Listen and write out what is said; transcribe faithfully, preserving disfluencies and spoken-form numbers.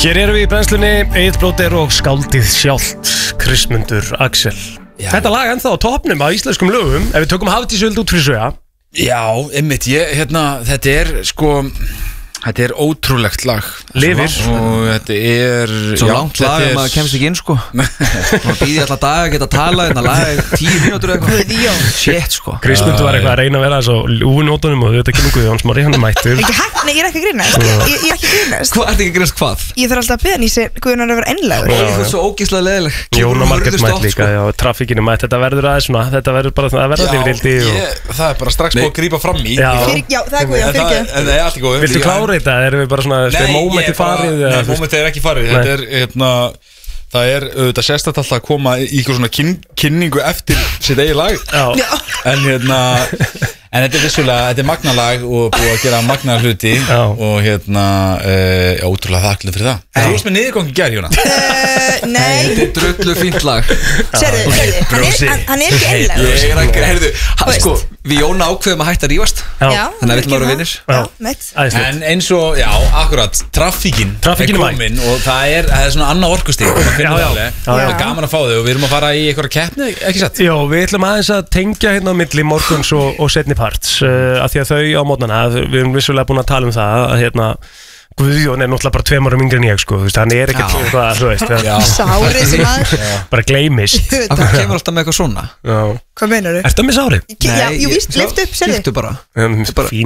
Hér erum við í brennslunni, Egill Blóter og skáldið sjálft, Kristmundur Axel. Já. Þetta lag ennþá á topnum á íslenskum lögum. Ef við tökum Hafdísi Huld út fyrir sögja. Já, einmitt, ég, hérna, þetta er sko, þetta er ótrúlegt lag. Lifir. Og þetta er svo já, langt lag að maður kemst ekki inn sko. Maður býði alltaf dag að geta að tala, en að laga er tíu mínútur eitthvað. Shit sko. Kristmundur var eitthvað að reyna að vera svo únótunum og þetta kemur Guðjón Smári, hann er mættur. Ekki hægt, nei, ég er ekki að grínast. Ég, ég er ekki að grínast. Hvað, ertu ekki að grínast hvað? Ég þarf alltaf að beða nýsi Guðjón að vera einlegur. Ó, það er svo ógeðslega leiðileg. Jóna Margrét mætt líka, já, traffíkinu mætt. Þetta verður aðeins svona, þetta verður bara það verður lífrildi og það er bara strax búið að grípa fram í. Já, já það er Guðjón, fyrirgefðu. En það er allt í góðu. Viltu klára þetta? Erum við bara svona, er mómentið farið? Nei, mómentið er ekki farið. Þetta er, hérna, það er auðvitað sérstætt alltaf að koma í eitthvað svona kyn, kynningu eftir sitt eigi lag. Já. En hérna, en þetta er vissulega, þetta er magnalag og búið að gera magnaða hluti. Já. Og hérna, uh, já, útrúlega þakklátur fyrir það. Þú veist með niðurgangi gær, Jóna? Uh, nei. Þetta er drullu fínt lag. Sérðu, sérðu, hann er ekki einlegur. Ég er ekki, heyrðu, sko, við Jóna ákveðum að hætta að rífast. Já. Þannig að við ætlum að vera vinnir. Já, meitt. En eins og, já, akkurat, traffíkin er komin og það er, það er svona annað orkustig. Já, já. Það er gaman að fá þau og við erum að fara í eitthvað keppni, ekki satt? Já, við ætlum aðeins að tengja hérna á milli morguns og, og setni parts uh, af því að þau á mótnana, við erum vissulega búin að tala um það að hérna Guðjón er náttúrulega bara tveim árum yngri en ég sko, þú veist, hann er ekkert eitthvað, þú veist Sárið sem aður bara gleymist. Af hverju kemur alltaf með eitthvað svona? Já. Hvað meinar þú? Ertu með sárið? Já, jú víst, lift upp, sérðu Kíktu bara Fín